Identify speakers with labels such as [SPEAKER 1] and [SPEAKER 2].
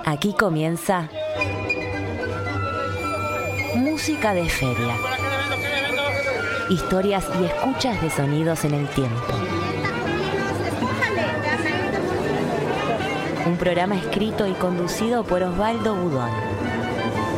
[SPEAKER 1] Aquí comienza Música de Feria. Historias y escuchas de sonidos en el tiempo. Un programa escrito y conducido por Osvaldo Budón.